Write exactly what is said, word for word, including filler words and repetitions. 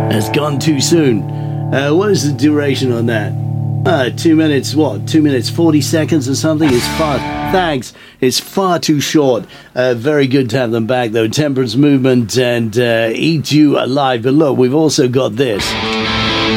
That's gone too soon. Uh, what is the duration on that? Uh, two minutes, what? Two minutes, forty seconds or something? It's far, thanks. It's far too short. Uh, very good to have them back, though. Temperance Movement and uh, Eat You Alive. But look, we've also got this.